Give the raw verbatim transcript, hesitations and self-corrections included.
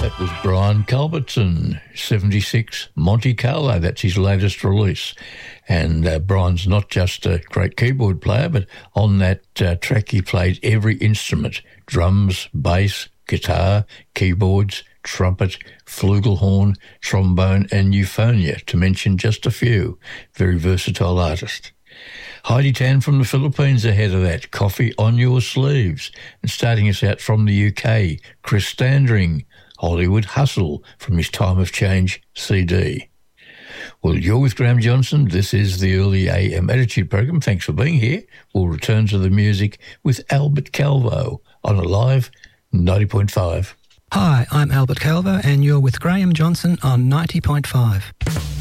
That was Brian Culbertson, seventy-six, Monte Carlo. That's his latest release. And uh, Brian's not just a great keyboard player, but on that uh, track he played every instrument: drums, bass, guitar, keyboards, trumpet, flugelhorn, trombone and euphonia, to mention just a few. Very versatile artist. Heidi Tan from the Philippines ahead of that, Coffee on Your Sleeves. And starting us out from the U K, Chris Standring, Hollywood Hustle, from his Time of Change C D. Well, you're with Graham Johnson. This is the Early A M Attitude Program. Thanks for being here. We'll return to the music with Albert Calvo on Alive ninety point five. Hi, I'm Albert Calvo and you're with Graham Johnson on ninety point five.